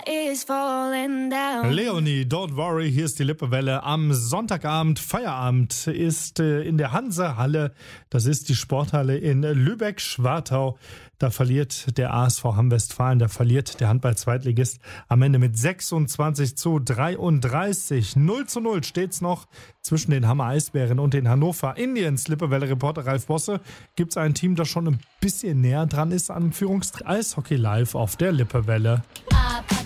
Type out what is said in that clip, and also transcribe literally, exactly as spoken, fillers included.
is falling down. Leonie, don't worry, hier ist die Lippewelle. Am Sonntagabend, Feierabend, ist äh, in der Hanse-Halle, das ist die Sporthalle in Lübeck-Schwartau. Da verliert der A S V Hamm-Westfalen, da verliert der Handball-Zweitligist am Ende mit sechsundzwanzig zu dreiunddreißig. null zu null steht's noch zwischen den Hammer Eisbären und den Hannover Indians. Lippewelle-Reporter Ralf Bosse, gibt's ein Team, das schon ein bisschen näher dran ist an Führungstraining? Eishockey live auf der Lippewelle. Up,